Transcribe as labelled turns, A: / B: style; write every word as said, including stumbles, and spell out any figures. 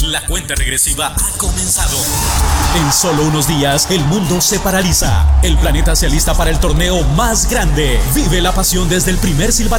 A: La cuenta regresiva ha comenzado. En solo unos días, el mundo se paraliza. El planeta se alista para el torneo más grande. Vive la pasión desde el primer silbato